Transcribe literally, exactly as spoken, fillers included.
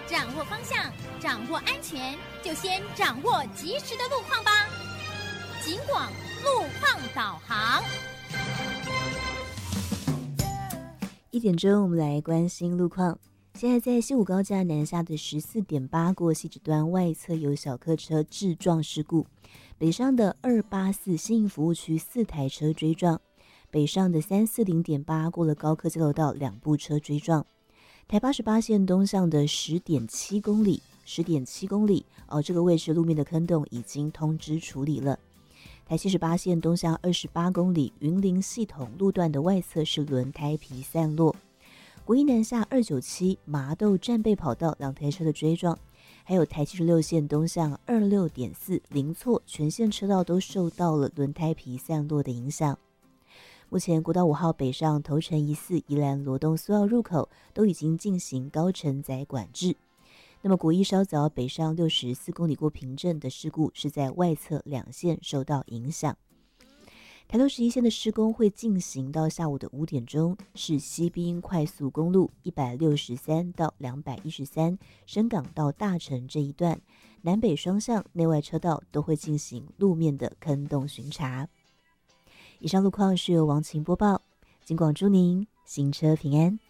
掌握方向，掌握安全，就先掌握及时的路况吧。警广路况导航。 一点钟，我们来关心路况。现在在西武高架南下的十四点八过汐止端外侧有小客车致撞事故，北上的二八四新营服务区四台车追撞，北上的三四零点八过了高科交流道两部车追撞。台八十八线东向的十点七公里，十点七公里哦，这个位置路面的坑洞已经通知处理了。台七十八线东向二十八公里云林系统路段的外侧是轮胎皮散落。国一南下二九七麻豆战备跑道两台车的追撞，还有台七十六线东向二六点四零错全线车道都受到了轮胎皮散落的影响。目前国道五号北上头城一四宜兰罗东苏澳入口都已经进行高承载管制。那么国一稍早北上六十四公里过平镇的事故是在外侧两线受到影响。台六十一线的施工会进行到下午的五点钟，是西滨快速公路一百六十三到两百一十三深港到大城这一段，南北双向内外车道都会进行路面的坑洞巡查。以上路况是由王晴播报，警广祝您行车平安。